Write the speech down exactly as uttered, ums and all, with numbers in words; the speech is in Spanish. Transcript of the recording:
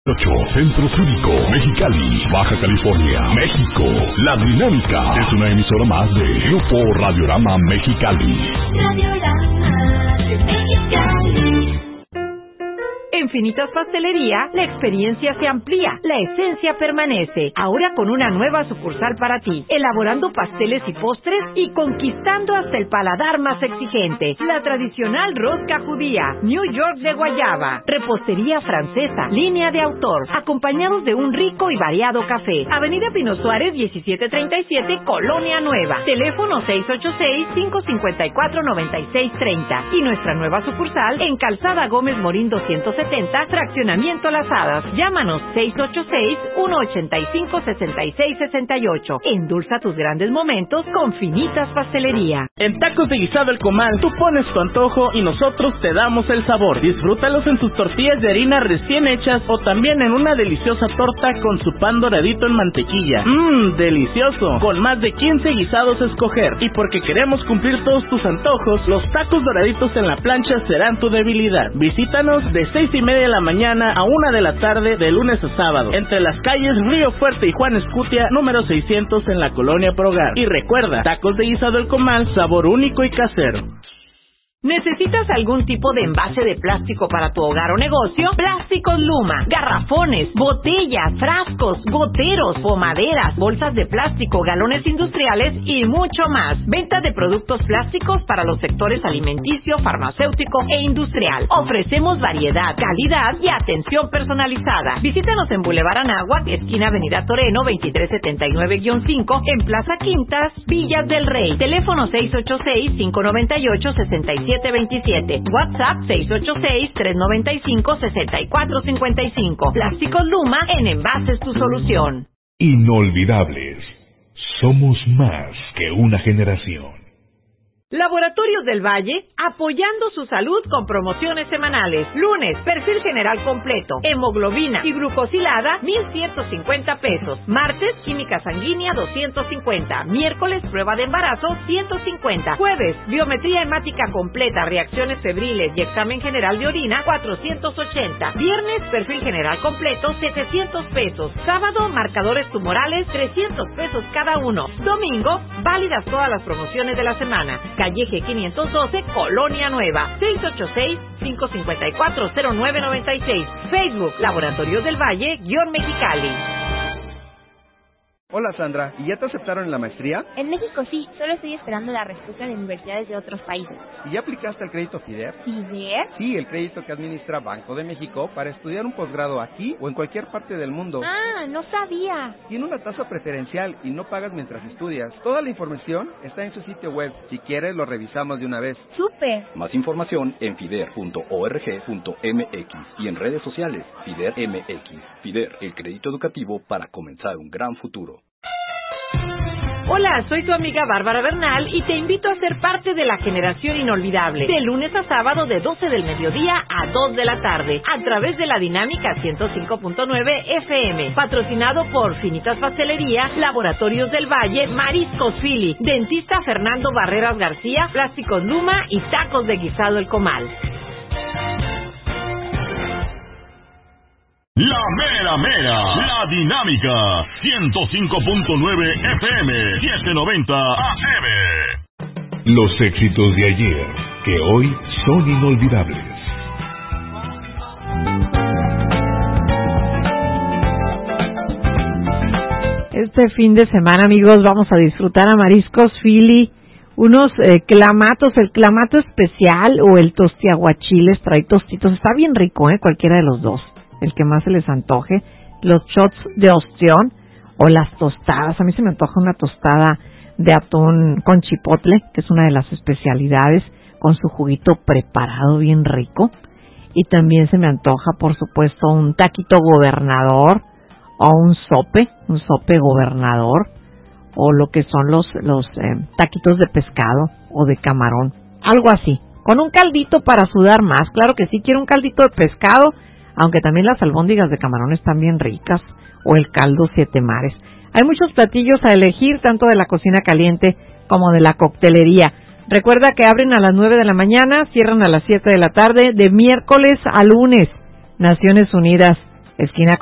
Centro Cívico, Mexicali, Baja California, México. La Dinámica es una emisora más de Grupo Radiorama Mexicali. Radiorama Mexicali. En Finitas Pastelería, la experiencia se amplía, la esencia permanece. Ahora con una nueva sucursal para ti, elaborando pasteles y postres y conquistando hasta el paladar más exigente. La tradicional rosca judía, New York de guayaba, repostería francesa, línea de autor, acompañados de un rico y variado café. Avenida Pino Suárez, diecisiete treinta y siete, Colonia Nueva. Teléfono seis ocho seis, cinco cinco cuatro, nueve seis tres cero. Y nuestra nueva sucursal en Calzada Gómez Morín doscientos setenta, Fraccionamiento Las Hadas. Llámanos seis ocho seis, uno ocho cinco, seis seis seis ocho. Endulza tus grandes momentos con Finitas Pastelería. En Tacos de Guisado El Comal, tú pones tu antojo y nosotros te damos el sabor. Disfrútalos en sus tortillas de harina recién hechas o también en una deliciosa torta con su pan doradito en mantequilla. Mmm, delicioso. Con más de quince guisados a escoger. Y porque queremos cumplir todos tus antojos, los tacos doraditos en la plancha serán tu debilidad. Visítanos de seis y media de la mañana a una de la tarde de lunes a sábado, entre las calles Río Fuerte y Juan Escutia, número seiscientos en la Colonia Progar. Y recuerda, Tacos de Guisado El Comal, sabor único y casero. ¿Necesitas algún tipo de envase de plástico para tu hogar o negocio? Plásticos Luma, garrafones, botellas, frascos, goteros, pomaderas, bolsas de plástico, galones industriales y mucho más. Venta de productos plásticos para los sectores alimenticio, farmacéutico e industrial. Ofrecemos variedad, calidad y atención personalizada. Visítanos en Boulevard Anáhuac, esquina Avenida Toreno, veintitrés setenta y nueve guión cinco, en Plaza Quintas, Villas del Rey. Teléfono seis ocho seis, cinco nueve ocho, seis siete veintisiete. WhatsApp seis ocho seis, tres nueve cinco, seis cuatro cinco cinco. Plásticos Luma, en envases tu solución. Inolvidables. Somos más que una generación. Laboratorios del Valle, apoyando su salud con promociones semanales. Lunes, perfil general completo, hemoglobina y glucosilada, mil ciento cincuenta pesos. Martes, química sanguínea, doscientos cincuenta. Miércoles, prueba de embarazo, ciento cincuenta. Jueves, biometría hemática completa, reacciones febriles y examen general de orina, cuatrocientos ochenta. Viernes, perfil general completo, setecientos pesos. Sábado, marcadores tumorales, trescientos pesos cada uno. Domingo, válidas todas las promociones de la semana. Calle G quinientos doce, Colonia Nueva, seis ocho seis, cinco cinco cuatro, cero nueve nueve seis. Facebook, Laboratorios del Valle, guión Mexicali. Hola Sandra, ¿y ya te aceptaron en la maestría? En México sí, solo estoy esperando la respuesta de universidades de otros países. ¿Y ya aplicaste el crédito FIDER? ¿FIDER? Sí, el crédito que administra Banco de México para estudiar un posgrado aquí o en cualquier parte del mundo. Ah, no sabía. Tiene una tasa preferencial y no pagas mientras estudias. Toda la información está en su sitio web. Si quieres, lo revisamos de una vez. ¡Súper! Más información en fider punto org punto m x y en redes sociales FIDER M X. FIDER, el crédito educativo para comenzar un gran futuro. Hola, soy tu amiga Bárbara Bernal y te invito a ser parte de la generación inolvidable. De lunes a sábado de doce del mediodía a dos de la tarde, a través de la Dinámica ciento cinco punto nueve F M. Patrocinado por Finitas Pastelería, Laboratorios del Valle, Mariscos Philly, Dentista Fernando Barreras García, Plásticos Luma y Tacos de Guisado El Comal. La mera mera, la Dinámica, ciento cinco punto nueve F M, setecientos noventa A M. Los éxitos de ayer, que hoy son inolvidables. Este fin de semana, amigos, vamos a disfrutar a Mariscos Philly, unos eh, clamatos, el clamato especial o el tostiaguachiles, trae tostitos, está bien rico, ¿eh? Cualquiera de los dos. El que más se les antoje, los shots de ostión o las tostadas. A mí se me antoja una tostada de atún con chipotle, que es una de las especialidades, con su juguito preparado bien rico. Y también se me antoja, por supuesto, un taquito gobernador o un sope, un sope gobernador, o lo que son los, los eh, taquitos de pescado o de camarón, algo así. Con un caldito para sudar más, claro que sí, quiero un caldito de pescado, aunque también las albóndigas de camarón están bien ricas, o el caldo siete mares. Hay muchos platillos a elegir, tanto de la cocina caliente como de la coctelería. Recuerda que abren a las nueve de la mañana, cierran a las siete de la tarde, de miércoles a lunes. Naciones Unidas, esquina